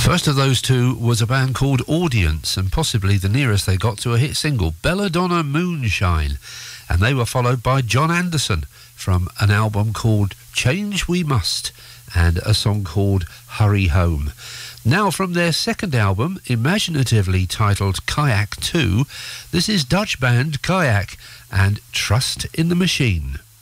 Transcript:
First of those two was a band called Audience, and possibly the nearest they got to a hit single, Belladonna Moonshine. And they were followed by John Anderson from an album called Change We Must and a song called Hurry Home. Now from their second album, imaginatively titled Kayak 2, this is Dutch band Kayak and Trust in the Machine.